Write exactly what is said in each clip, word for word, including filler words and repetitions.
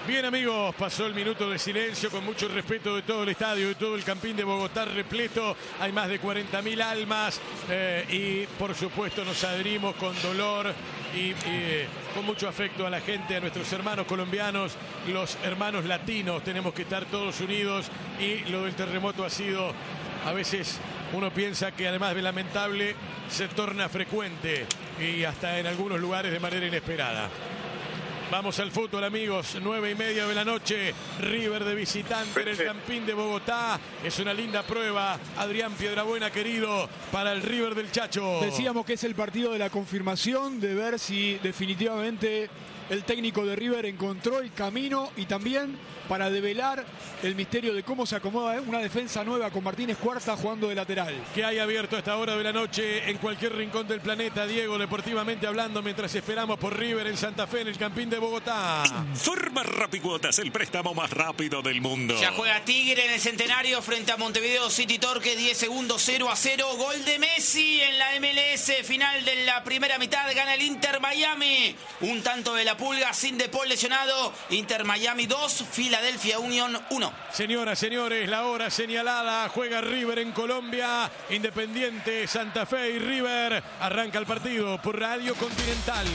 Bien, amigos, pasó el minuto de silencio con mucho respeto de todo el estadio, de todo el Campín de Bogotá repleto. Hay más de cuarenta mil almas eh, y, por supuesto, nos adherimos con dolor y eh, con mucho afecto a la gente, a nuestros hermanos colombianos, los hermanos latinos. Tenemos que estar todos unidos y lo del terremoto ha sido, a veces uno piensa que además de lamentable, se torna frecuente y hasta en algunos lugares de manera inesperada. Vamos al fútbol, amigos. Nueve y media de la noche. River de visitante en el Campín de Bogotá. Es una linda prueba. Adrián Piedrabuena, querido, para el River del Chacho. Decíamos que es el partido de la confirmación, de ver si definitivamente el técnico de River encontró el camino y también para develar el misterio de cómo se acomoda una defensa nueva con Martínez Cuarta jugando de lateral. Que hay abierto a esta hora de la noche en cualquier rincón del planeta, Diego, deportivamente hablando, mientras esperamos por River en Santa Fe, en el Campín de Bogotá. Informa Rapicuotas, el préstamo más rápido del mundo. Ya juega Tigre en el Centenario frente a Montevideo City Torque, diez segundos, cero a cero. Gol de Messi en la M L S, final de la primera mitad, gana el Inter Miami. Un tanto de la Pulga sin De Paul lesionado. Inter Miami dos, Philadelphia Union uno. Señoras, señores, la hora señalada. Juega River en Colombia. Independiente, Santa Fe y River. Arranca el partido por Radio Continental.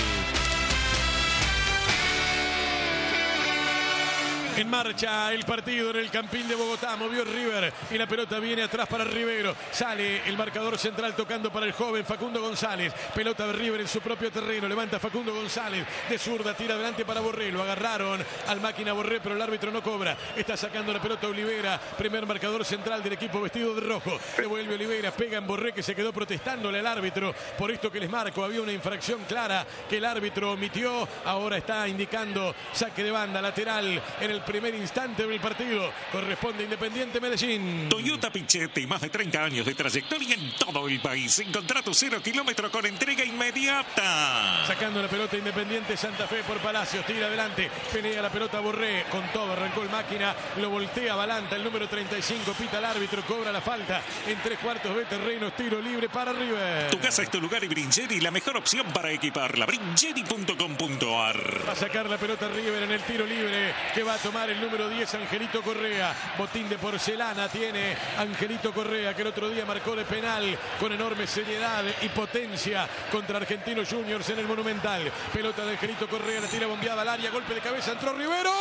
En marcha el partido en el Campín de Bogotá. Movió River y la pelota viene atrás para Rivero. Sale el marcador central tocando para el joven Facundo González. Pelota de River en su propio terreno. Levanta Facundo González de zurda, tira adelante para Borré. Lo agarraron al máquina Borré, pero el árbitro no cobra. Está sacando la pelota Olivera. Primer marcador central del equipo vestido de rojo. Devuelve Olivera, pega en Borré, que se quedó protestándole al árbitro por esto que les marco. Había una infracción clara que el árbitro omitió. Ahora está indicando saque de banda lateral en el primer instante del partido. Corresponde Independiente Medellín. Toyota Pichetti, más de treinta años de trayectoria en todo el país. En contrato cero kilómetro con entrega inmediata. Sacando la pelota Independiente Santa Fe por Palacios. Tira adelante, pelea la pelota Borré. Con todo, arrancó el máquina. Lo voltea Balanta, el número treinta y cinco. Pita el árbitro, cobra la falta. En tres cuartos de terreno, tiro libre para River. Tu casa es tu lugar y Bringeri, la mejor opción para equiparla. Bringeri punto com punto ar. Va a sacar la pelota River en el tiro libre que va a tomar el número diez, Angelito Correa. Botín de porcelana tiene Angelito Correa, que el otro día marcó de penal con enorme seriedad y potencia contra Argentinos Juniors en el Monumental. Pelota de Angelito Correa, la tira bombeada al área, golpe de cabeza, entró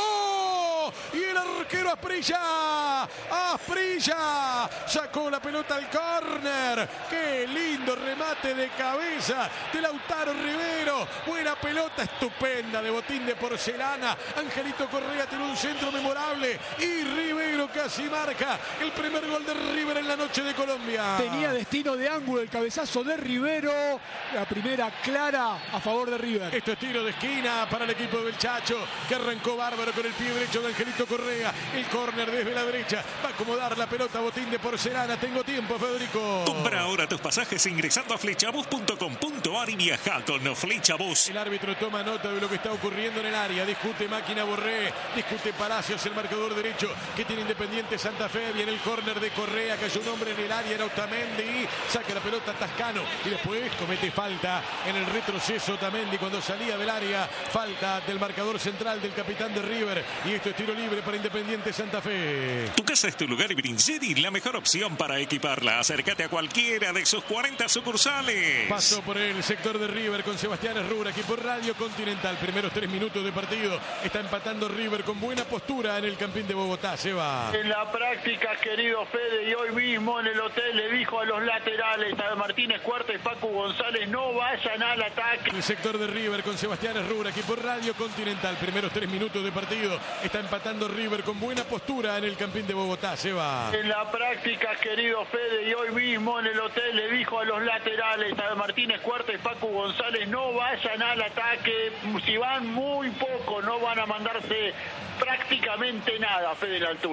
Rivero y el arquero Asprilla. Asprilla sacó la pelota al córner. Qué lindo remate de cabeza de Lautaro Rivero. Buena pelota, estupenda de Botín de porcelana. Angelito Correa tiene un centro memorable y Rivero casi marca el primer gol de River en la noche de Colombia. Tenía destino de ángulo el cabezazo de Rivero. La primera clara a favor de River. Esto es tiro de esquina para el equipo del Chacho, que arrancó bárbaro con el pie derecho de Angelito Correa. El córner desde la derecha. Va a acomodar la pelota Botín de porcelana. Tengo tiempo, Federico. Compra ahora tus pasajes ingresando a flechabus punto com punto ar y viaja con Flechabus. El árbitro toma nota de lo que está ocurriendo en el área. Discute máquina Borré. Discute Palacios, el marcador derecho que tiene Independiente Santa Fe. Viene el córner de Correa, cayó un hombre en el área, era Otamendi. Saca la pelota Tascano y después comete falta en el retroceso Otamendi cuando salía del área. Falta del marcador central del capitán de River. Y esto es tiro libre para Independiente Santa Fe. Tu casa es tu lugar y Bringeri, la mejor opción para equiparla. Acércate a cualquiera de sus cuarenta sucursales. Paso por el sector de River con Sebastián Herrura, aquí por Radio Continental. Primeros tres minutos de partido. Está empatando River con buena postura en el Campín de Bogotá. Se va. En la práctica, querido Fede, y hoy mismo en el hotel le dijo a los laterales, a Martínez Cuarta y Paco González, no vayan al ataque. El sector de River con Sebastián Herrura, aquí por Radio Continental. Primeros tres minutos de partido. Está empatando River con buena postura en el Campín de Bogotá. Se va. En la práctica, querido Fede, y hoy mismo en el hotel le dijo a los laterales, a Martínez Cuarta y Paco González, no vayan al ataque. Si van muy poco, no van a mandarse prácticamente nada, Fede, la altura.